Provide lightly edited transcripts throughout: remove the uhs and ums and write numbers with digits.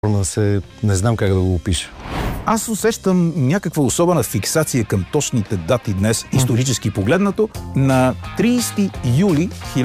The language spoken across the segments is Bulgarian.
Не знам как да го опиша. Аз усещам някаква особена фиксация към точните дати днес, исторически погледнато. На 30 юли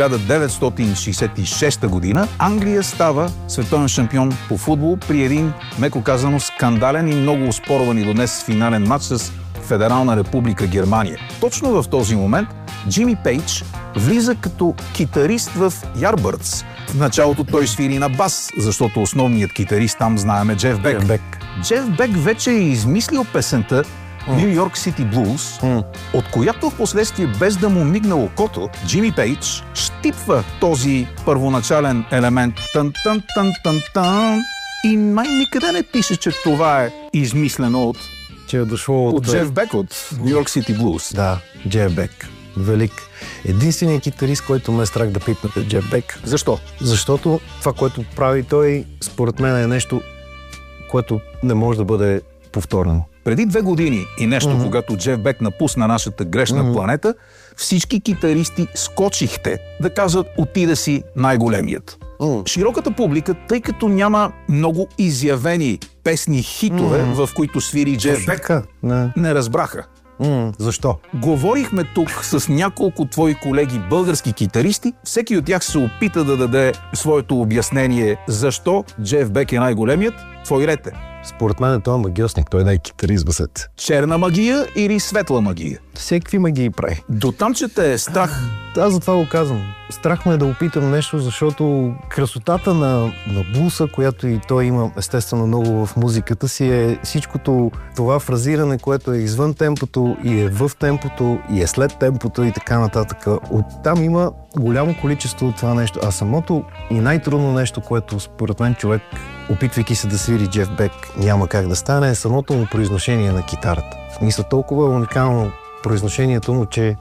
1966 година Англия става световен шампион по футбол при един, меко казано, скандален и много оспорван и до днес финален матч с Федерална република Германия. Точно в този момент Джими Пейдж влиза като китарист в Yardbirds. В началото той свири на бас, защото основният китарист там знаем е Джеф Бек. Джеф Бек вече е измислил песента New York City Blues, от която в последствие, без да му мигна окото, Джими Пейдж щипва този първоначален елемент тън-тън-тън-тън-тън и май никъде не пише, че това е измислено че е дошло от Джеф Бек, от New York City Blues. Да, Джеф Бек. Велик. Единственият китарист, който ме е страх да пипна е Джеф Бек. Защо? Защото това, което прави той, според мен е нещо, което не може да бъде повторено. Преди 2 години и нещо, когато Джеф Бек напусна нашата грешна планета, всички китаристи скочихте да казват "отида си най-големият". Широката публика, тъй като няма много изявени песни хитове, в които свири Джеф Бек, не разбраха. Защо? Говорихме тук с няколко твои колеги български китаристи. Всеки от тях се опита да даде своето обяснение защо Джеф Бек е най-големият. Твой ред е. Според мен той е магиосник, той не е китарист, бъсет. Черна магия или светла магия? Всеки магии прави. Дотам, че те е страх. Аз затова го казвам. Страх ме е да опитам нещо, защото красотата на блуса, която и той има естествено много в музиката си, е всичкото това фразиране, което е извън темпото и е в темпото и е след темпото и така нататък. Оттам има голямо количество от това нещо. А самото и най-трудно нещо, което според мен човек, опитвайки се да свири Джеф Бек, няма как да стане, е самото му произношение на китарата. В смисъл, толкова уникално произношението му, че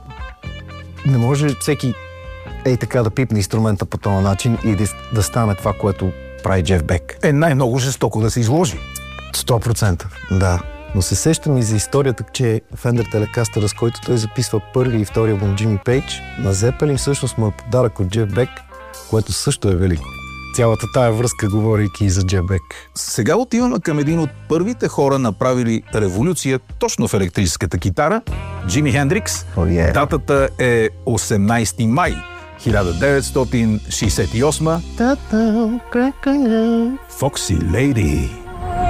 не може всеки така да пипне инструмента по този начин и да стане това, което прави Джеф Бек. Е най-много жестоко да се изложи. 100%, да. Но се сещам и за историята, че Fender Telecaster, с който той записва първи и втори албум Джими Пейдж, на Зепелин всъщност му е подарък от Джеф Бек, което също е велико. Цялата тая връзка, говорейки и за Джеф Бек. Сега отиваме към един от първите хора, направили революция точно в електрическата китара, Джими Хендрикс. Датата е 18 май 1968. Foxy Lady.